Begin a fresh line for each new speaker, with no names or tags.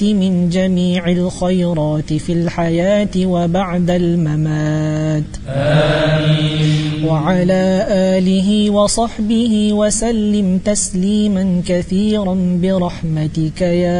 من جميع الخيرات في الحياة وبعد الممات.
آمين.
وعلى آله وصحبه وسلم تسليما كثيرا برحمتك يا